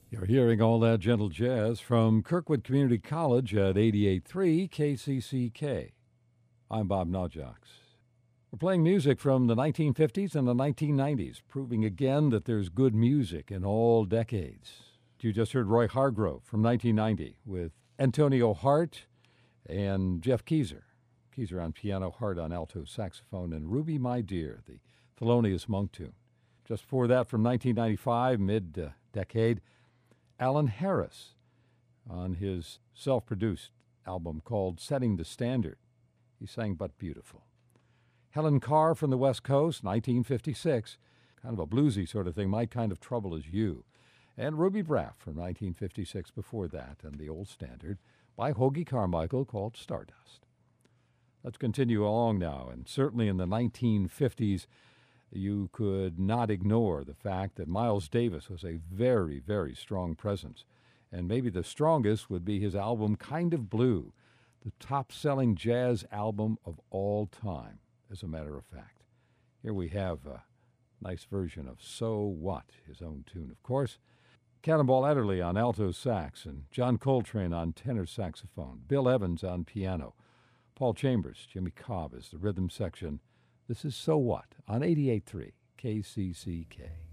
You're hearing all that gentle jazz from Kirkwood Community College at 88.3 KCCK. I'm Bob Nojox. We're playing music from the 1950s and the 1990s, proving again that there's good music in all decades. You just heard Roy Hargrove from 1990 with Antonio Hart and Jeff Keezer. Keezer on piano, Hart on alto saxophone, and Ruby My Dear, the Thelonious Monk tune. Just before that, from 1995, mid-decade, Alan Harris on his self-produced album called Setting the Standard. He sang But Beautiful. Helen Carr from the West Coast, 1956, kind of a bluesy sort of thing, My Kind of Trouble Is You. And Ruby Braff from 1956 before that, and the old standard by Hoagy Carmichael called Stardust. Let's continue along now, and certainly in the 1950s, you could not ignore the fact that Miles Davis was a very, very strong presence. And maybe the strongest would be his album Kind of Blue, the top-selling jazz album of all time, as a matter of fact. Here we have a nice version of So What, his own tune, of course. Cannonball Adderley on alto sax, and John Coltrane on tenor saxophone, Bill Evans on piano, Paul Chambers, Jimmy Cobb is the rhythm section. This is So What on 88.3 KCCK.